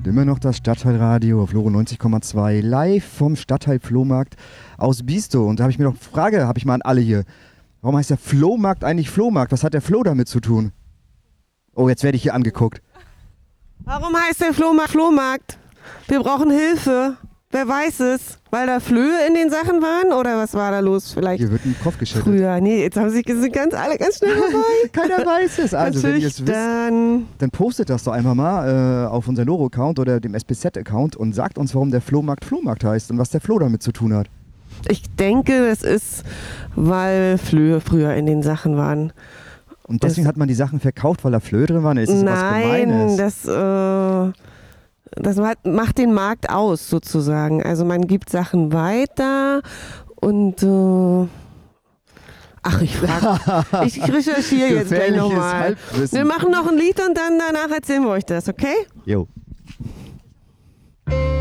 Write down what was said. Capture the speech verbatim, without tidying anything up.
hört immer noch das Stadtteilradio auf Loro neunzig Komma zwei, live vom Stadtteil Flohmarkt aus Biestow. Und da habe ich mir noch eine Frage, habe ich mal an alle hier. Warum heißt der Flohmarkt eigentlich Flohmarkt? Was hat der Floh damit zu tun? Oh, jetzt werde ich hier angeguckt. Warum heißt der Flohmarkt Flohmarkt? Wir brauchen Hilfe. Wer weiß es? Weil da Flöhe in den Sachen waren? Oder was war da los vielleicht? Hier wird ein Kopf geschüttelt. Früher. Nee, jetzt haben sich sind ganz alle ganz schnell vorbei. Keiner weiß es. Also, wenn ihr es wisst, dann, dann postet das doch einfach mal äh, auf unseren Loro-Account oder dem S P Z-Account und sagt uns, warum der Flohmarkt Flohmarkt heißt und was der Floh damit zu tun hat. Ich denke, das ist, weil Flöhe früher in den Sachen waren. Und deswegen das, hat man die Sachen verkauft, weil da Flöhe drin waren? Ist das was Gemeines? Nein, das... Äh, Das macht den Markt aus, sozusagen. Also man gibt Sachen weiter und äh, ach, ich frage, ich recherchiere jetzt gleich nochmal. Wir machen noch ein Lied und dann danach erzählen wir euch das, okay? Jo.